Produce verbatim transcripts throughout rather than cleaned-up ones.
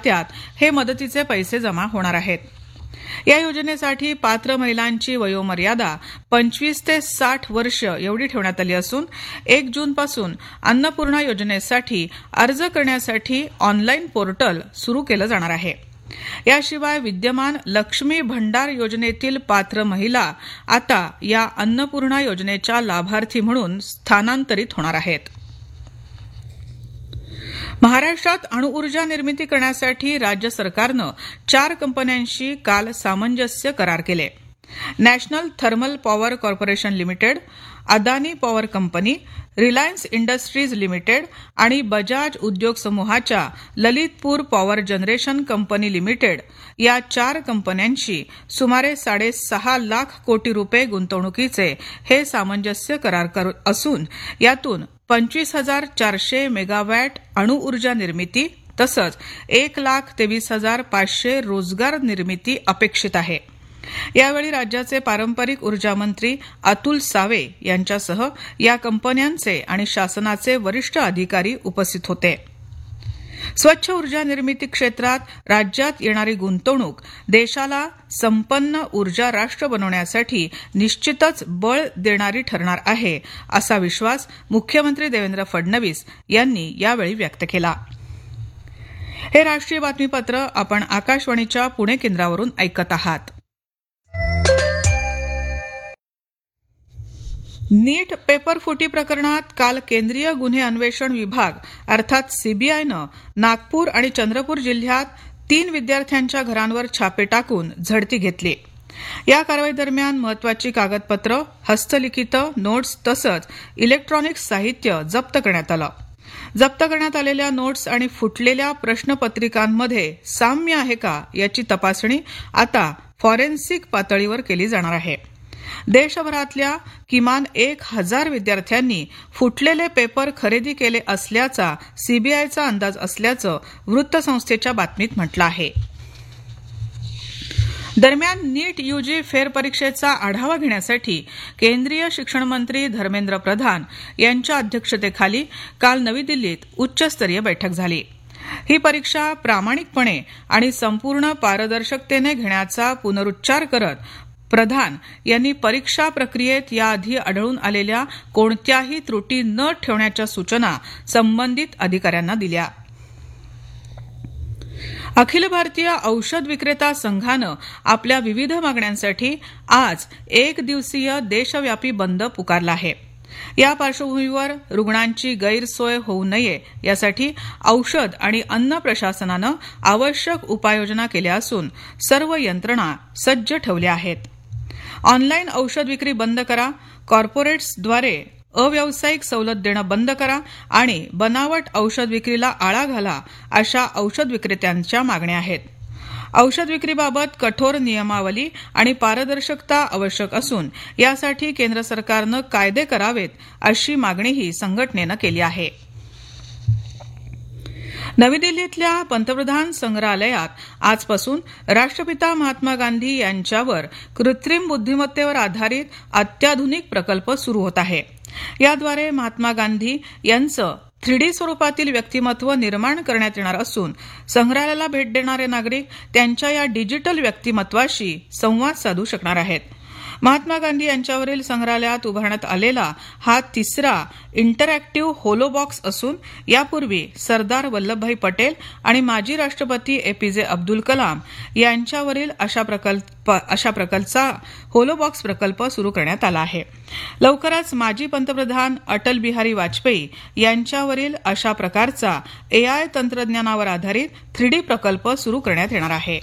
खात्यात हे मदतीचे पैसे जमा होणार आहेत. या योजनेसाठी पात्र महिलांची वयोमर्यादा पंचवीस ते साठ वर्ष एवढी ठेवण्यात आली असून एक जून पासून अन्नपूर्णा योजनेसाठी अर्ज करण्यासाठी ऑनलाईन पोर्टल सुरू केलं जाणार आहे. याशिवाय विद्यमान लक्ष्मी भंडार योजनेतील पात्र महिला आता या अन्नपूर्णा योजनेच्या लाभार्थी म्हणून स्थानांतरित होणार आहेत. महाराष्ट्रात अणुऊर्जा निर्मिती करण्यासाठी राज्य सरकारनं चार कंपन्यांशी काल सामंजस्य करार केले. National thermal power corporation limited, Adani power company, Reliance industries limited आणि बजाज उद्योग समूहाच्या Lalitpur power generation company limited या चार कंपन्यांशी सुमारे साडेसहा लाख कोटी रुपये गुंतवणुकीचे हे सामंजस्य करार असून यातून पंचवीस हजार चारशे मेगावॅट अणुऊर्जा निर्मिती तसंच एक लाख तेवीस हजार पाचशे रोजगार निर्मिती अपेक्षित आहे. यावेळी राज्याचे पारंपरिक ऊर्जा मंत्री अतुल सावे यांच्यासह या कंपन्यांचे आणि शासनाचे वरिष्ठ अधिकारी उपस्थित होते. स्वच्छ ऊर्जा निर्मिती क्षेत्रात राज्यात येणारी गुंतवणूक देशाला संपन्न ऊर्जा राष्ट्र बनवण्यासाठी निश्चितच बळ देणारी ठरणार आहे असा विश्वास मुख्यमंत्री देवेंद्र फडणवीस यांनी यावेळी व्यक्त केला. हे राष्ट्रीय बातमीपत्र आपण आकाशवाणीच्या पुणे केंद्रावरून ऐकत आहात. नीट पेपर फुटी प्रकरणात काल केंद्रीय गुन्हे अन्वेषण विभाग अर्थात सीबीआयनं नागपूर आणि चंद्रपूर जिल्ह्यात तीन विद्यार्थ्यांच्या घरांवर छापे टाकून झडती घेतली. या कारवाई दरम्यान महत्वाची कागदपत्र, हस्तलिखित नोट्स तसंच इलेक्ट्रॉनिक साहित्य जप्त करण्यात आलं. जप्त करण्यात आलेल्या नोट्स आणि फुटलेल्या प्रश्नपत्रिकांमध्ये साम्य आहे का याची तपासणी आता फॉरेन्सिक पातळीवर केली जाणार आहे. देशभरातल्या किमान एक हजार विद्यार्थ्यांनी फुटलेले पेपर खरेदी केले असल्याचा सीबीआयचा अंदाज असल्याचं वृत्तसंस्थेच्या बातमीत म्हटलं आहे. दरम्यान नीट यूजी फेरपरीक्षेचा आढावा घेण्यासाठी केंद्रीय शिक्षण मंत्री धर्मेंद्र प्रधान यांच्या अध्यक्षतेखाली काल नवी दिल्लीत उच्चस्तरीय बैठक झाली. ही परीक्षा प्रामाणिकपणे आणि संपूर्ण पारदर्शकतेने घेण्याचा पुनरुच्चार करत प्रधान यांनी परीक्षा प्रक्रियेत याआधी आढळून आलेल्या कोणत्याही त्रुटी न ठेवण्याच्या सूचना संबंधित अधिकाऱ्यांना दिल्या. अखिल भारतीय औषध विक्रेता संघानं आपल्या विविध मागण्यांसाठी आज एक दिवसीय देशव्यापी बंद पुकारला आहे. या पार्श्वभूमीवर रुग्णांची गैरसोय होऊ नये यासाठी औषध आणि अन्न प्रशासनानं आवश्यक उपाययोजना केल्या असून सर्व यंत्रणा सज्ज ठेवल्या आहेत. ऑनलाईन औषध विक्री बंद करा, कॉर्पोरेट्सद्वारे अव्यावसायिक सवलत देणं बंद करा आणि बनावट औषध विक्रीला आळा घाला अशा औषध विक्रेत्यांच्या मागण्या आहेत. औषध विक्रीबाबत कठोर नियमावली आणि पारदर्शकता आवश्यक असून यासाठी केंद्र सरकारनं कायदे करावेत अशी मागणीही संघटनेनं केली आहे. नवी दिल्लीतल्या पंतप्रधान संग्रहालयात आजपासून राष्ट्रपिता महात्मा गांधी यांच्यावर कृत्रिम बुद्धिमत्तेवर आधारित अत्याधुनिक प्रकल्प सुरू होत आहे. याद्वारे महात्मा गांधी यांचं थ्री डी स्वरूपातील व्यक्तिमत्व निर्माण करण्यात येणार असून संग्रहालयाला भेट देणारे नागरिक त्यांच्या या डिजिटल व्यक्तिमत्वाशी संवाद साधू शकणार आहेत. महात्मा गांधी यांच्यावरील संग्रहालयात उभारण्यात आलेला हा तिसरा इंटरॅक्टिव्ह होलोबॉक्स असून यापूर्वी सरदार वल्लभभाई पटेल आणि माजी राष्ट्रपती एपीजे अब्दुल कलाम यांच्यावरील अशा प्रकल्प अशा प्रकारचा होलोबॉक्स प्रकल्प सुरू करण्यात आला आहे. लवकरच माजी पंतप्रधान अटल बिहारी वाजपेयी यांच्यावरील अशा प्रकारचा एआय तंत्रज्ञानावर आधारित थ्री डी प्रकल्प सुरू करण्यात येणार आहे.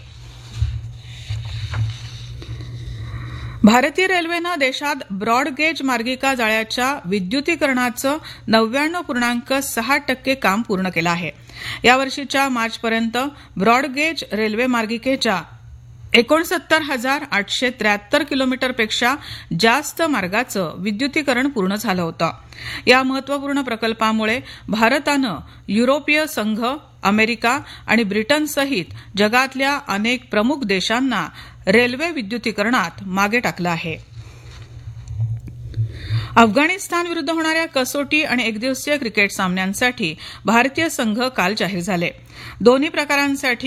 भारतीय रेल्वेनं देशात ब्रॉडगेज मार्गिका जाळ्याच्या विद्युतीकरणाचं नव्याण्णव पूर्णांक सहा टक्के काम पूर्ण केलं आहे. यावर्षीच्या मार्चपर्यंत ब्रॉडगेज रेल्वे मार्गिकेच्या एकोणसत्तर हजार आठशे त्र्याहत्तर किलोमीटरपेक्षा जास्त मार्गाचं विद्युतीकरण पूर्ण झालं होतं. या महत्वपूर्ण प्रकल्पामुळे भारतानं युरोपीय संघ, अमेरिका आणि ब्रिटनसहित जगातल्या अनेक प्रमुख देशांना रेल्वे विद्युतीकरणात मागे टाकलं आहे. अफगाणिस्तान विरुद्ध होणाऱ्या कसोटी आणि एकदिवसीय क्रिकेट सामन्यांसाठी भारतीय संघ काल जाहीर झाले. दोन्ही प्रकारांसाठी